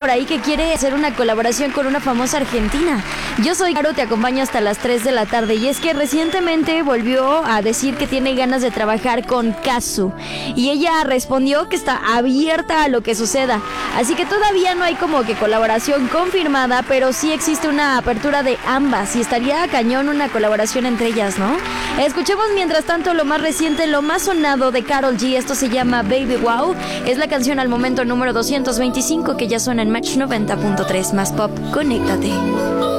por ahí que quiere hacer una colaboración con una famosa argentina. Yo soy Caro, te acompaño hasta las 3 de la tarde. Y es que recientemente volvió a decir que tiene ganas de trabajar con Cazzu. Y ella respondió que está abierta a lo que suceda. Así que todavía no hay como que colaboración confirmada, pero sí existe una apertura de ambas. Y estaría cañón una colaboración entre ellas, ¿no? Escuchemos mientras tanto lo más reciente, lo más sonado de Karol G. Esto se llama Baby Wow. Es la canción al momento número 225 que ya suena en Match 90.3 más pop. Conéctate.